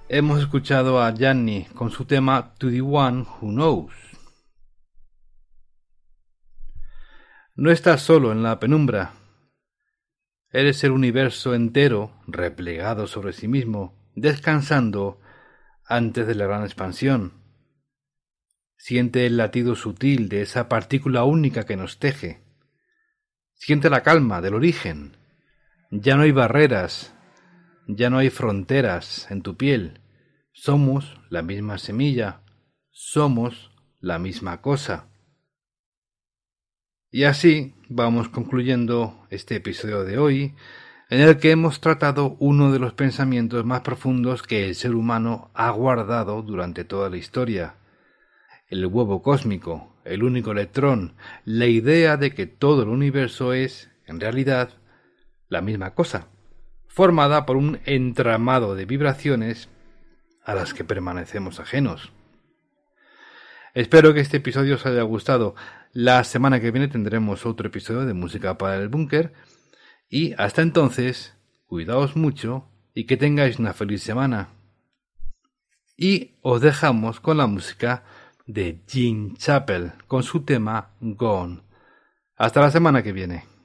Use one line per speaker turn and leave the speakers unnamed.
Hemos escuchado a Gianni con su tema To the One Who Knows. No estás solo en la penumbra. Eres el universo entero replegado sobre sí mismo, descansando antes de la gran expansión. Siente el latido sutil de esa partícula única que nos teje. Siente la calma del origen. Ya no hay barreras, ya no hay fronteras en tu piel. Somos la misma semilla, somos la misma cosa. Y así vamos concluyendo este episodio de hoy, en el que hemos tratado uno de los pensamientos más profundos que el ser humano ha guardado durante toda la historia. El huevo cósmico, el único electrón, la idea de que todo el universo es, en realidad, la misma cosa, formada por un entramado de vibraciones a las que permanecemos ajenos. Espero que este episodio os haya gustado. La semana que viene tendremos otro episodio de Música para el Búnker. Y hasta entonces, cuidaos mucho y que tengáis una feliz semana. Y os dejamos con la música de Gene Chappell con su tema Gone. Hasta la semana que viene.